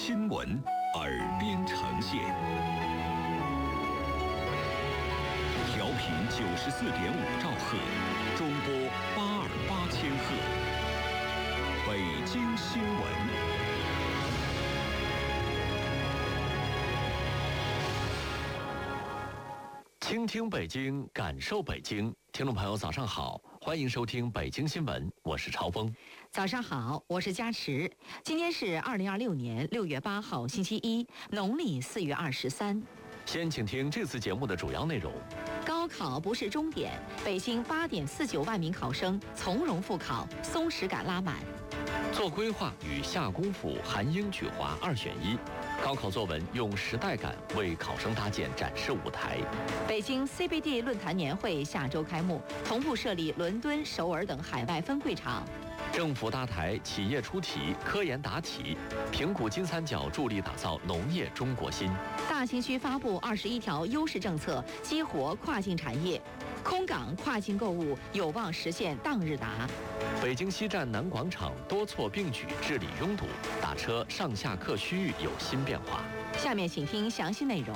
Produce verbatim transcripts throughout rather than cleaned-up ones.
新闻耳边呈现，调频九十四点五兆赫，中波八二八千赫，北京新闻。 倾听北京，感受北京。听众朋友，早上好，欢迎收听北京新闻，我是超峰。 早上好，我是佳池。今天是二零二六年六月八号，星期一，农历四月二十三。 先请听这次节目的主要内容。 高考不是终点，北京八点四九万名考生从容复考，松弛感拉满。 做规划与下功夫，韩英举华二选一。高考作文用时代感为考生搭建展示舞台。 北京 C B D 论坛年会下周开幕，同步设立伦敦、首尔等海外分会场。 政府搭台，企业出题，科研答题。平谷金三角助力打造农业中国心。 大兴区发布二十一条优势政策，激活跨境产业。空港跨境购物有望实现当日达。 北京西站南广场多措并举治理拥堵，打车上下客区域有新变化。 下面请听详细内容。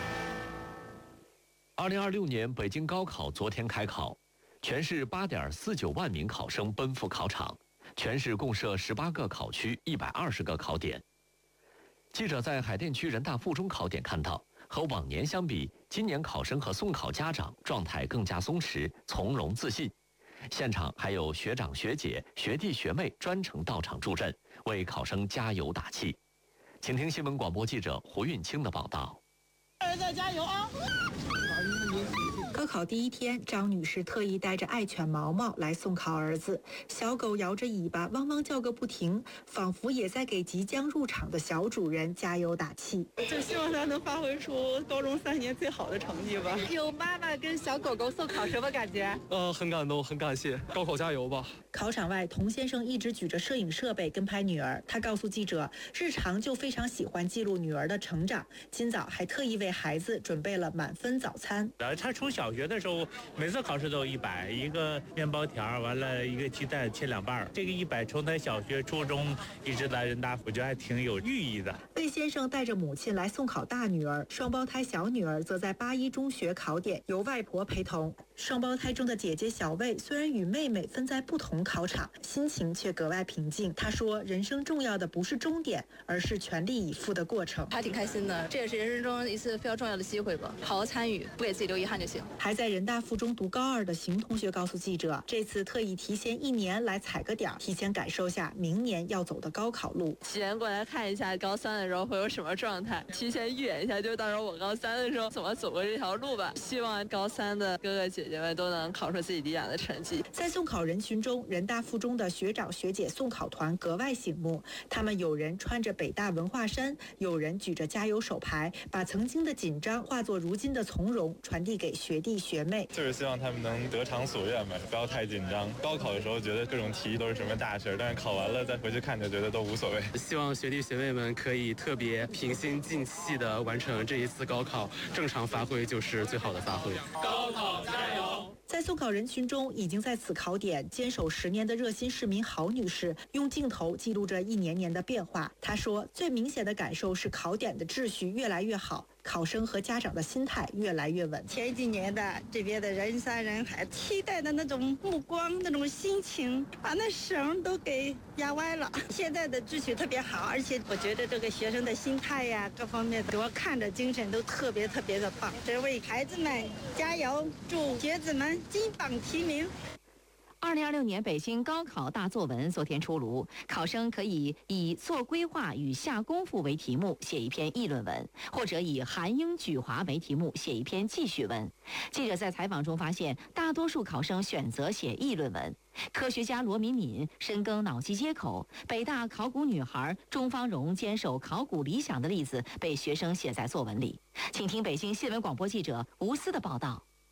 二零二六年北京高考昨天开考，全市八点四九万名考生奔赴考场，全市共设十八个考区，一百二十个考点。记者在海淀区人大附中考点看到，和往年相比，今年考生和送考家长状态更加松弛、从容自信。现场还有学长学姐、学弟学妹专程到场助阵，为考生加油打气。请听新闻广播记者胡运清的报道。 儿子加油啊！ 高考第一天，张女士特意带着爱犬毛毛来送考儿子。小狗摇着尾巴，汪汪叫个不停，仿佛也在给即将入场的小主人加油打气。 就希望他能发挥出高中三年最好的成绩吧。 有妈妈跟小狗狗送考，什么感觉？ 呃，很感动，很感谢。高考加油吧！ 考场外，童先生一直举着摄影设备跟拍女儿。他告诉记者，日常就非常喜欢记录女儿的成长，今早还特意为孩子准备了满分早餐。 呃，他从小学的时候，每次考试都有一百，一个面包条，完了一个鸡蛋切两半。这个一百从他小学、初中一直来人大，我觉得还挺有寓意的。 魏先生带着母亲来送考大女儿，双胞胎小女儿则在八一中学考点，由外婆陪同。双胞胎中的姐姐小魏虽然与妹妹分在不同考场，心情却格外平静。她说：“人生重要的不是终点，而是全力以赴的过程。” 还挺开心的，这也是人生中一次非常重要的机会吧，好好参与，不给自己留遗憾就行。 还在人大附中读高二的邢同学告诉记者，这次特意提前一年来踩个点，提前感受下明年要走的高考路。 提前过来看一下高三的时候会有什么状态，提前预演一下，就到时候我高三的时候怎么走过这条路吧。希望高三的哥哥姐姐们都能考出自己理想的成绩。 在送考人群中，人大附中的学长学姐送考团格外醒目，他们有人穿着北大文化衫，有人举着加油手牌，把曾经的紧张化作如今的从容，传递给学弟学妹。 就是希望他们能得偿所愿吧，不要太紧张。高考的时候觉得各种题都是什么大事，但是考完了再回去看就觉得都无所谓。 希望学弟学妹们可以特别平心静气地完成这一次高考，正常发挥就是最好的发挥。 高考加油！ 在送考人群中，已经在此考点坚守十年的热心市民郝女士，用镜头记录着一年年的变化。她说，最明显的感受是考点的秩序越来越好，考生和家长的心态越来越稳。 前几年的这边的人山人海，期待的那种目光、那种心情，把那绳都给压歪了。现在的秩序特别好，而且我觉得这个学生的心态呀，各方面的，我看着精神都特别特别的棒。只为孩子们加油，祝学子们金榜题名。 二零二六年北京高考大作文昨天出炉，考生可以以做规划与下功夫为题目写一篇议论文，或者以韩英举华为题目写一篇记叙文。记者在采访中发现，大多数考生选择写议论文。科学家罗敏敏深耕脑机接口，北大考古女孩钟芳蓉坚守考古理想的例子被学生写在作文里。请听北京新闻广播记者吴思的报道。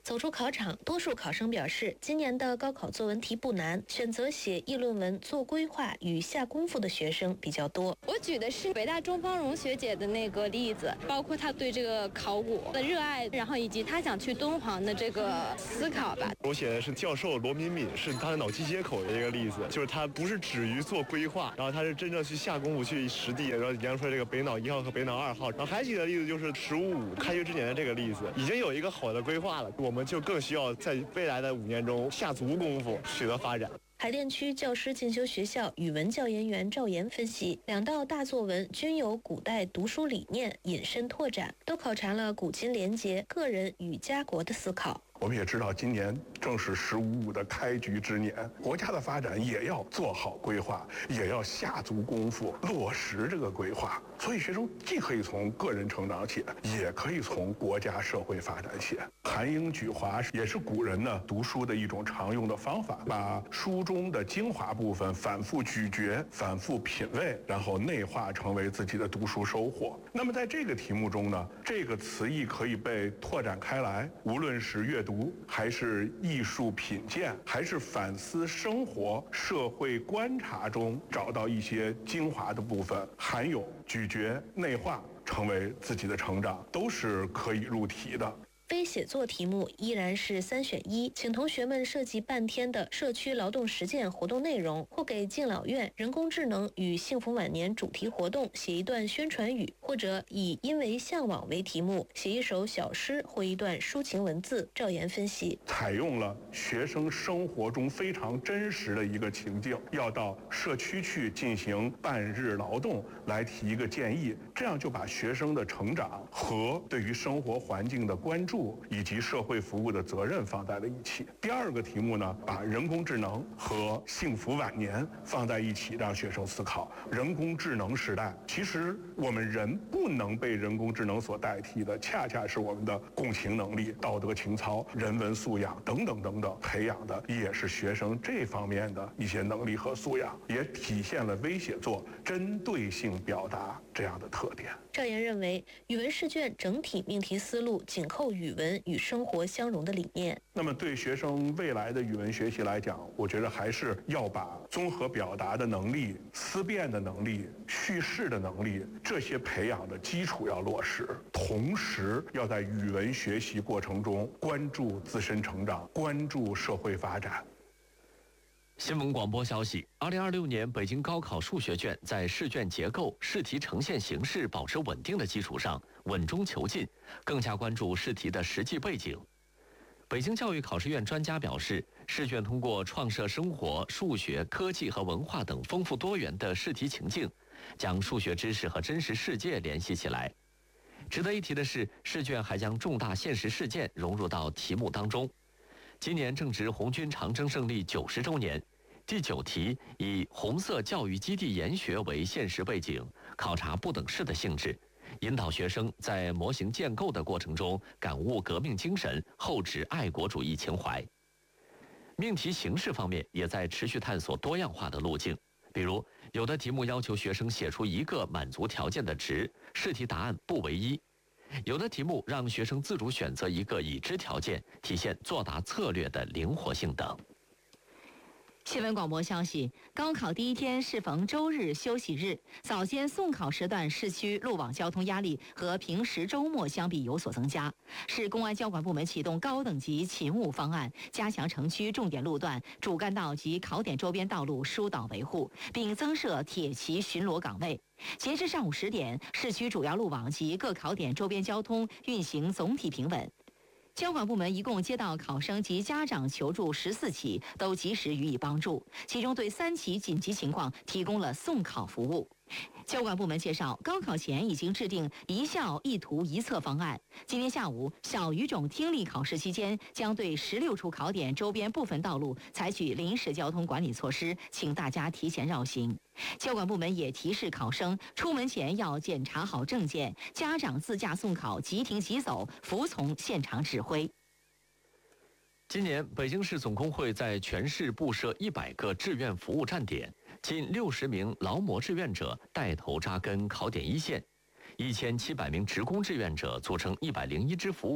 走出考场，多数考生表示，今年的高考作文题不难，选择写议论文、做规划与下功夫的学生比较多。 我举的是北大钟芳荣学姐的那个例子，包括她对这个考古的热爱，然后以及她想去敦煌的这个思考吧。 我写的是教授罗敏敏，是他的脑机接口的一个例子，就是他不是止于做规划，然后他是真正去下功夫去实地，然后研究出来这个北脑一号和北脑二号。然后还举的例子就是十五五开学之前的这个例子，已经有一个好的规划了，我们就更需要在未来的五年中下足功夫，取得发展。 海淀区教师进修学校语文教研员赵岩分析，两道大作文均有古代读书理念引申拓展，都考察了古今联结、个人与家国的思考。 我们也知道，今年正是十五五的开局之年，国家的发展也要做好规划，也要下足功夫落实这个规划。所以，学生既可以从个人成长写，也可以从国家社会发展写。含英举华也是古人呢读书的一种常用的方法，把书中的精华部分反复咀嚼、反复品味，然后内化成为自己的读书收获。那么，在这个题目中呢，这个词义可以被拓展开来，无论是阅读。读还是艺术品鉴，还是反思生活、社会观察中找到一些精华的部分，含有咀嚼、内化，成为自己的成长，都是可以入题的。 非写作题目依然是三选一，请同学们设计半天的社区劳动实践活动内容，或给敬老院人工智能与幸福晚年主题活动写一段宣传语，或者以因为向往为题目写一首小诗或一段抒情文字。赵岩分析， 采用了学生生活中非常真实的一个情境，要到社区去进行半日劳动来提一个建议，这样就把学生的成长和对于生活环境的关注以及社会服务的责任放在了一起。第二个题目呢，把人工智能和幸福晚年放在一起，让学生思考。人工智能时代，其实我们人不能被人工智能所代替的，恰恰是我们的共情能力、道德情操、人文素养等等等等，培养的也是学生这方面的一些能力和素养，也体现了微写作针对性表达这样的特点。 赵岩认为，语文试卷整体命题思路紧扣语文与生活相融的理念。 那么对学生未来的语文学习来讲，我觉得还是要把综合表达的能力、思辨的能力、叙事的能力这些培养的基础要落实，同时要在语文学习过程中关注自身成长，关注社会发展。 新闻广播消息：二零二六年北京高考数学卷在试卷结构、试题呈现形式保持稳定的基础上，稳中求进，更加关注试题的实际背景。北京教育考试院专家表示，试卷通过创设生活、数学、科技和文化等丰富多元的试题情境，将数学知识和真实世界联系起来。值得一提的是，试卷还将重大现实事件融入到题目当中。今年正值红军长征胜利九十周年，第九题以红色教育基地研学为现实背景，考察不等式的性质，引导学生在模型建构的过程中感悟革命精神，厚植爱国主义情怀。命题形式方面也在持续探索多样化的路径，比如有的题目要求学生写出一个满足条件的值，试题答案不为一。有的题目让学生自主选择一个已知条件，体现作答策略的灵活性等。 新闻广播消息：高考第一天适逢周日休息日，早间送考时段市区路网交通压力和平时周末相比有所增加。市公安交管部门启动高等级勤务方案，加强城区重点路段、主干道及考点周边道路疏导维护，并增设铁骑巡逻岗位。截至上午十点，市区主要路网及各考点周边交通运行总体平稳。交管部门一共接到考生及家长求助十四起，都及时予以帮助，其中对三起紧急情况提供了送考服务。交管部门介绍，高考前已经制定一校一图一测方案。今天下午，小语种听力考试期间，将对十六处考点周边部分道路采取临时交通管理措施，请大家提前绕行。交管部门也提示考生，出门前要检查好证件，家长自驾送考即停即走，服从现场指挥。 今年，北京市总工会在全市布设一百个志愿服务站点，近六十名劳模志愿者带头扎根考点一线，一千七百名职工志愿者组成一百零一支服务队，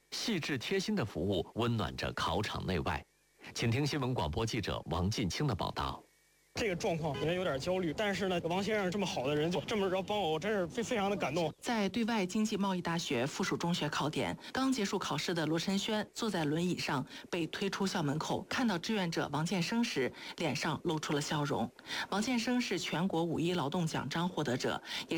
细致贴心的服务温暖着考场内外。请听新闻广播记者王进清的报道。 这个状况也有点焦虑，但是呢，王先生这么好的人，就这么着帮我，我真是非非常的感动。 在对外经济贸易大学附属中学考点，刚结束考试的罗晨轩坐在轮椅上，被推出校门口，看到志愿者王建生时，脸上露出了笑容。王建生是全国五一劳动奖章获得者，也是。